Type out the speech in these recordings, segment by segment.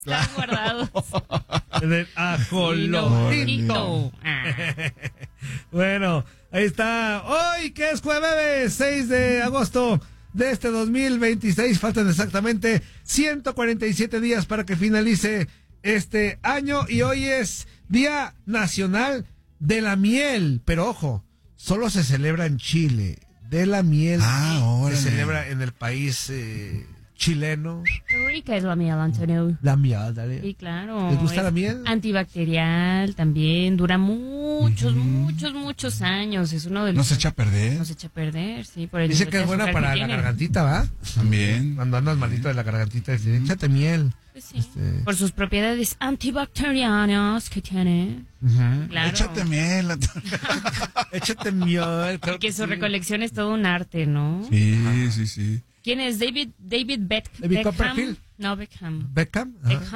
Están guardados. En el ajolotito. Bueno, ahí está. Hoy, que es jueves 6 de agosto de este 2026. Faltan exactamente 147 días para que finalice este año. Y hoy es Día Nacional de la Miel. Pero ojo, solo se celebra en Chile. De la miel se celebra en el país chileno. Qué rica es la miel, Antonio. La miel, dale. Sí, claro. ¿Les gusta la miel? Antibacterial también. Dura muchos años. Es uno de los... ¿No se echa a perder? No se echa a perder, sí. Por el Dice que es buena para la gargantita, ¿va? También. Cuando andas malito de la gargantita, dice, échate miel. Pues sí. Por sus propiedades antibacterianas que tiene. Claro. Échate miel. Échate miel. Claro que su recolección es todo un arte, ¿no? Sí. ¿Quién es? David David Copperfield. No, Beckham. Beckham.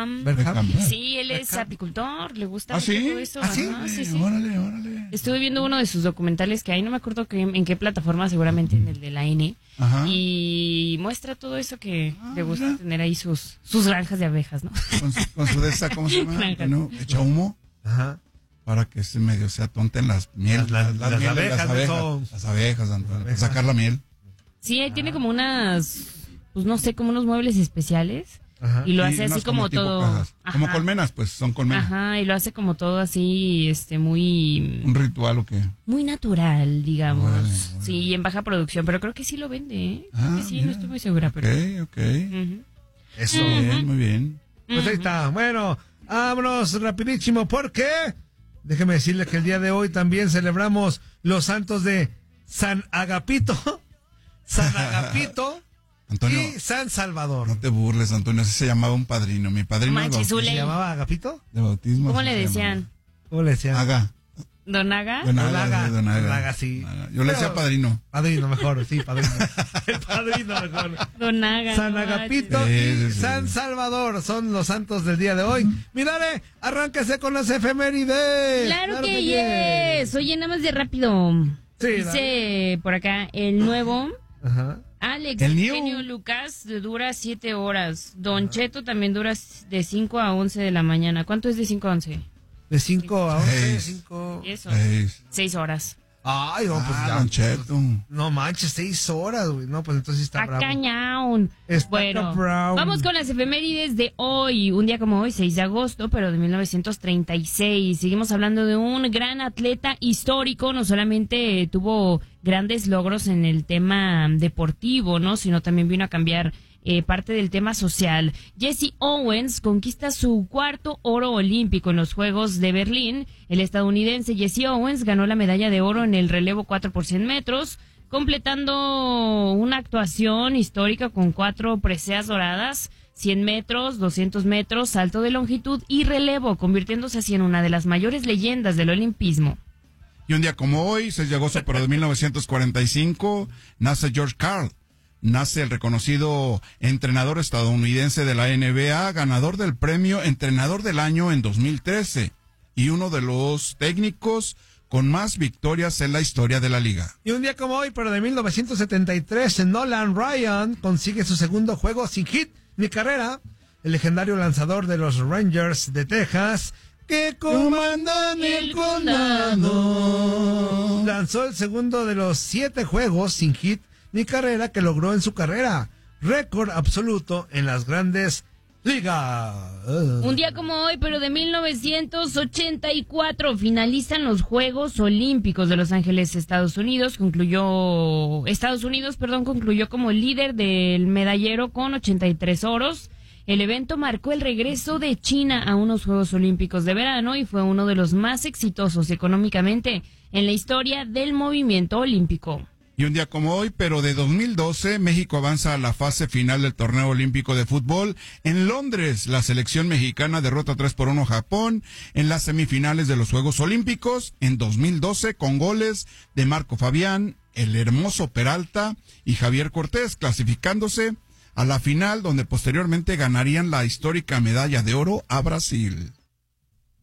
Sí, él es apicultor, le gusta ¿sí? todo eso. ¿Sí? Sí. Órale. Estuve viendo uno de sus documentales que hay, no me acuerdo en qué plataforma, seguramente en el de la N. Ajá. Y muestra todo eso que le gusta tener ahí sus granjas de abejas, ¿no? Con su de esa, ¿cómo se llama? Granja. ¿No? Echa humo. Ajá. Para que se medio se atonten las mieles. Las abejas. Las abejas, para sacar la miel. Sí, ahí tiene como pues no sé, como unos muebles especiales. Ajá. Y lo hace así como todo. Como colmenas, pues son colmenas. Ajá, y lo hace como todo así, muy... ¿Un ritual o qué? Muy natural, digamos. Órale. Sí, y en baja producción, pero creo que sí lo vende, ¿eh? Creo que sí, mira. no estoy muy segura, pero... Ok. Ujú. Eso. Muy bien. Pues ahí está. Bueno, vámonos rapidísimo porque déjeme decirle que el día de hoy también celebramos los santos de San Agapito, San Agapito Antonio, y San Salvador. no te burles, Antonio, así se llamaba un padrino. Mi padrino de Manchizule. ¿Se llamaba Agapito? bautismo. ¿Cómo así le se decían? ¿Cómo le decían? llamaba. ¿Don Aga? Don Don Aga. Aga, sí. Yo le decía padrino. Padrino mejor, sí, padrino. El padrino mejor. Don Aga. San no Agapito manches. y San Salvador son los santos del día de hoy. Mírale, arránquese con las efemérides. Claro que yes. Oye, nada más de rápido. Sí, Dice por acá, el nuevo... Ajá. Alex El Eugenio new. Lucas le dura 7 horas. Don Cheto también dura de 5 a 11 de la mañana. ¿Cuánto es de 5 a 11? De 5 a 11, Seis. 5... Eso. 6. 6 horas. Ay, no, pues ya. Don Cheto. No manches, 6 horas, güey. No, pues entonces está bravo. Cañaón. Está Bueno, cabrón. vamos con las efemérides de hoy. Un día como hoy, 6 de agosto, pero de 1936. Seguimos hablando de un gran atleta histórico. No solamente tuvo grandes logros en el tema deportivo, ¿no? Sino también vino a cambiar parte del tema social. Jesse Owens conquista su 4º oro olímpico en los Juegos de Berlín. El estadounidense Jesse Owens ganó la medalla de oro en el relevo 4 por 100 metros, completando una actuación histórica con 4 preseas doradas, 100 metros, 200 metros, salto de longitud y relevo, convirtiéndose así en una de las mayores leyendas del olimpismo. Y un día como hoy, 6 de agosto, pero de 1945, nace George Karl. Nace el reconocido entrenador estadounidense de la NBA, ganador del premio Entrenador del Año en 2013 y uno de los técnicos con más victorias en la historia de la liga. Y un día como hoy, pero de 1973, Nolan Ryan consigue su segundo juego sin hit ni carrera. El legendario lanzador de los Rangers de Texas, que comandan el condado, lanzó el segundo de los 7 juegos sin hit ni carrera que logró en su carrera, récord absoluto en las grandes ligas. Un día como hoy, pero de 1984, finalizan los Juegos Olímpicos de Los Ángeles, Estados Unidos. Concluyó como líder del medallero con 83 oros. El evento marcó el regreso de China a unos Juegos Olímpicos de verano y fue uno de los más exitosos económicamente en la historia del movimiento olímpico. Y un día como hoy, pero de 2012, México avanza a la fase final del torneo olímpico de fútbol. En Londres, la selección mexicana derrota 3-1 a Japón en las semifinales de los Juegos Olímpicos en 2012 con goles de Marco Fabián, el hermoso Peralta y Javier Cortés, clasificándose a la final donde posteriormente ganarían la histórica medalla de oro a Brasil.